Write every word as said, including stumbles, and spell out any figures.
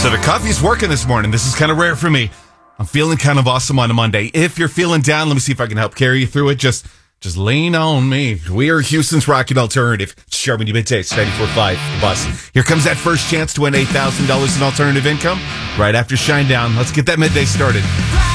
So the coffee's working this morning. This is kind of rare for me. I'm feeling kind of awesome on a Monday. If you're feeling down, let me see if I can help carry you through it. Just just lean on me. We are Houston's Rockin' Alternative. It's Sherman Middays, ninety-four point five, The Bus. Here comes that first chance to win eight thousand dollars in alternative income right after Shinedown. Let's get that midday started.